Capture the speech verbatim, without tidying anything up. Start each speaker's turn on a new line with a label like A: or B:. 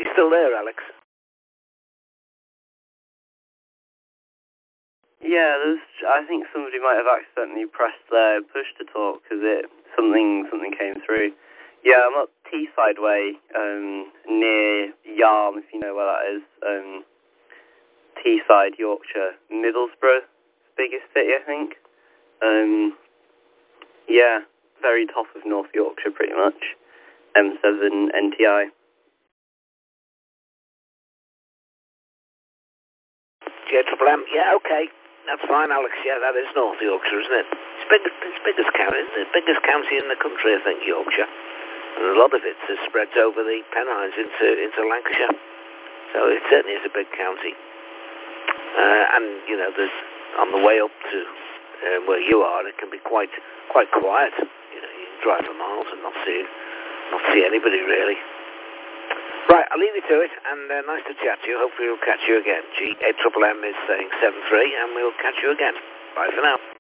A: you still there, Alex?
B: Yeah, there's, I think somebody might have accidentally pressed their push to talk because it something something came through. Yeah, I'm up Teesside Way, um, near Yarm, if you know where that is. Um, Teesside, Yorkshire, Middlesbrough, biggest city, I think. Um, yeah, very top of North Yorkshire, pretty much. M seven N T I.
A: J Triple M. Yeah, okay. That's fine, Alex. Yeah, that is North Yorkshire, isn't it? It's biggest, it's biggest county, isn't it? Biggest county in the country, I think, Yorkshire. And a lot of it is spreads over the Pennines into into Lancashire. So it certainly is a big county. Uh, and you know, there's on the way up to uh, where you are, it can be quite quite quiet. You know, you can drive for miles and not see not see anybody really. Right, I'll leave you to it, and uh, nice to chat to you. Hopefully we'll catch you again. G A M M is saying seven three, and we'll catch you again. Bye for now.